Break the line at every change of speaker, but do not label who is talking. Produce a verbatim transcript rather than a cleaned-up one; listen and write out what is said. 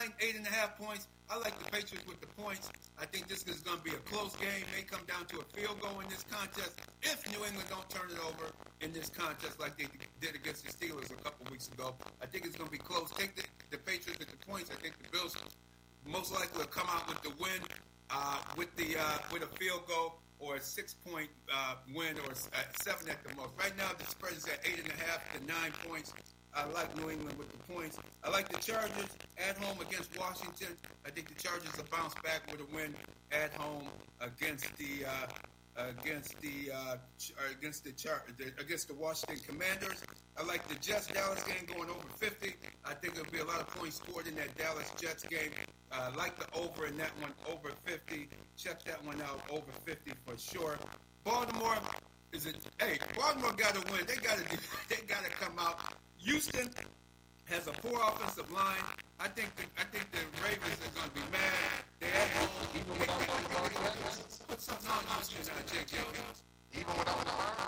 line, eight and a half points. I like the Patriots with the points. I think this is going to be a close game. May come down to a field goal in this contest if New England don't turn it over in this contest like they did against the Steelers a couple weeks ago. I think it's going to be close. Take the, the Patriots with the points. I think the Bills most likely will come out with the win uh, with the uh, with a field goal or a six-point uh, win or uh, seven at the most. Right now, the spread is at eight and a half to nine points. I like New England with the points. I like the Chargers at home against Washington. I think the Chargers will bounce back with a win at home against the uh, against the uh, against the, Char- the against the Washington Commanders. I like the Jets Dallas game going over fifty. I think there'll be a lot of points scored in that Dallas Jets game. I uh, like the over in that one, over fifty. Check that one out, over fifty for sure. Baltimore is a hey. Baltimore got to win. They got to they got to come out. Houston has a poor offensive line. I think the, I think the Ravens are going to be mad. They have
even without the
put something on Houston, uh, J J.
Even without the